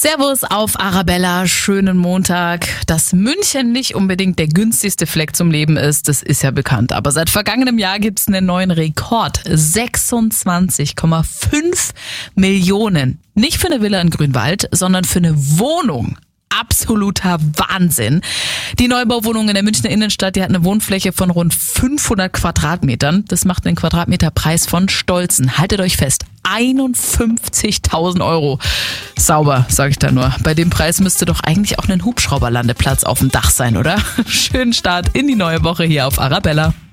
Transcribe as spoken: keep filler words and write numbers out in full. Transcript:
Servus auf Arabella, schönen Montag. Dass München nicht unbedingt der günstigste Fleck zum Leben ist, das ist ja bekannt. Aber seit vergangenem Jahr gibt's einen neuen Rekord. sechsundzwanzig Komma fünf Millionen. Nicht für eine Villa in Grünwald, sondern für eine Wohnung. Absoluter Wahnsinn. Die Neubauwohnung in der Münchner Innenstadt, die hat eine Wohnfläche von rund fünfhundert Quadratmetern. Das macht einen Quadratmeterpreis von stolzen, haltet euch fest, einundfünfzigtausend Euro. Sauber, sage ich da nur. Bei dem Preis müsste doch eigentlich auch ein Hubschrauberlandeplatz auf dem Dach sein, oder? Schönen Start in die neue Woche hier auf Arabella.